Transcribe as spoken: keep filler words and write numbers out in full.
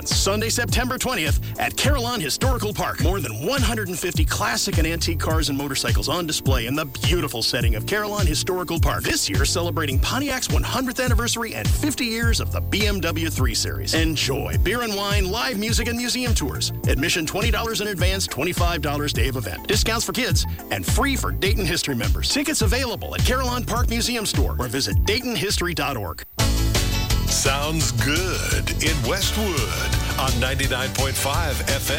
Sunday, September twentieth at Carillon Historical Park. More than one hundred fifty classic and antique cars and motorcycles on display in the beautiful setting of Carillon Historical Park. This year, celebrating Pontiac's one hundredth anniversary and fifty years of the B M W three Series. Enjoy beer and wine, live music, and museum tours. Admission twenty dollars in advance, twenty-five dollars day of event. Discounts for kids and free for Dayton History members. Tickets available at Carillon Park Museum Store or visit Dayton History dot org. Sounds good in Westwood on ninety-nine point five F M.